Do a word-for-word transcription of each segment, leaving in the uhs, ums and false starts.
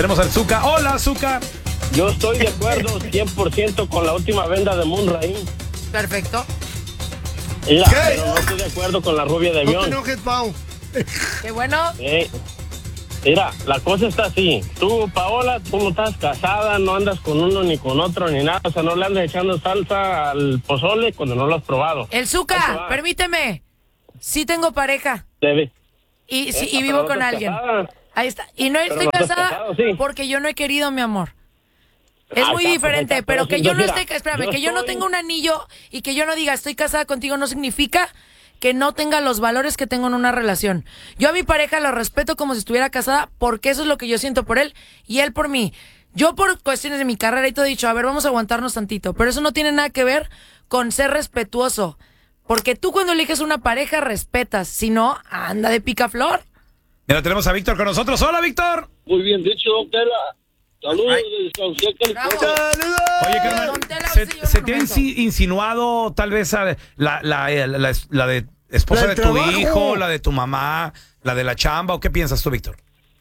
Tenemos al Zuka. Hola, Zuka. Yo estoy de acuerdo cien por ciento con la última venda de Moonrain. Perfecto. Mira, pero no estoy de acuerdo con la rubia de avión. No te enojes, Pau. Qué bueno. Eh, mira, la cosa está así. Tú, Paola, tú no estás casada, no andas con uno ni con otro ni nada. O sea, no le andas echando salsa al pozole cuando no lo has probado. El Zuka, permíteme. Sí tengo pareja. Debe. Y, sí, Esa, y vivo pero no con estás alguien. casada. Ahí está. Y no Pero estoy no estás casada casado, sí. porque yo no he querido, mi amor. Es Ah, muy está, diferente, pues, está, pero pero que sí, yo no mira, esté, espérame, yo que yo no estoy- tenga un anillo y que yo no diga estoy casada contigo no significa que no tenga los valores que tengo en una relación. Yo a mi pareja lo respeto como si estuviera casada porque eso es lo que yo siento por él y él por mí. Yo por cuestiones de mi carrera y todo he dicho, a ver, vamos a aguantarnos tantito, pero eso no tiene nada que ver con ser respetuoso. Porque tú cuando eliges una pareja respetas, si no, anda de picaflor. Mira, tenemos a Víctor con nosotros. Hola, Víctor. Muy bien dicho, don Tela. Saludos desde San José, California. Oye, carnal, Don Tela, ¿se, sí, yo se no te ha me insi- insinuado tal vez a la, la, la, la, la de esposa La de del tu trabajo. hijo, la de tu mamá, la de la chamba? ¿O qué piensas tú, Víctor?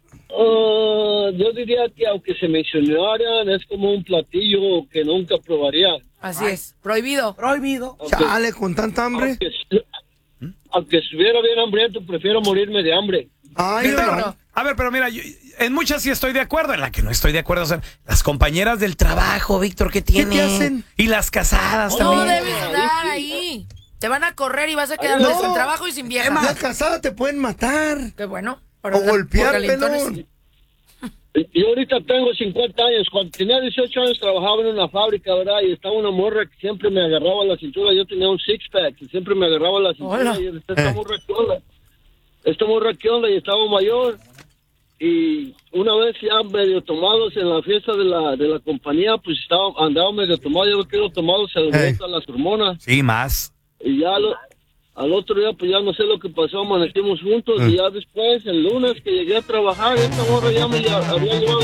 Ah, yo diría que aunque se mencionaran, es como un platillo que nunca probaría. Así es, prohibido. Prohibido. Chale, con tanta hambre. Aunque, si- aunque estuviera bien hambriento, prefiero morirme de hambre. Ay, Víctor, no. a ver, pero mira, yo- en muchas sí estoy de acuerdo, en la que no estoy de acuerdo, o sea, las compañeras del trabajo, Víctor, ¿qué tienen? te hacen? Y las casadas No también. debes estar ahí. Te van a correr y vas a quedar No. sin trabajo y sin vieja. La casada te pueden matar. Qué bueno. O golpear, por calentones. pelón. Yo ahorita tengo cincuenta años. Cuando tenía dieciocho años trabajaba en una fábrica, ¿verdad? Y estaba una morra que siempre me agarraba la cintura. Yo tenía un six-pack y siempre me agarraba la cintura. Hola. Y esta morra que onda. Esta morra que onda y estaba mayor. Y una vez ya medio tomados en la fiesta de la de la compañía, pues estaba andaba medio tomado. Yo quiero tomados, se alborotan las hormonas. Sí, más. Y ya lo, al otro día, pues ya no sé lo que pasó, amanecimos juntos. Y ya después, el lunes que llegué a trabajar, esta morra ya me ya- había llevado